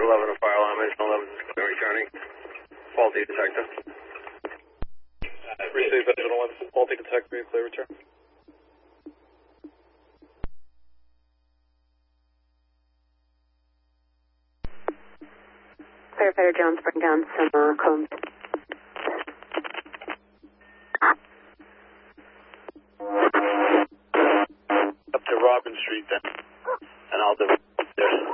11 to fire alarm, engine 11 is clear returning. Faulty detector. Receive engine 11, faulty detector, clear return. Firefighter Jones, bring down some cones. Up to Robin Street then, and I'll do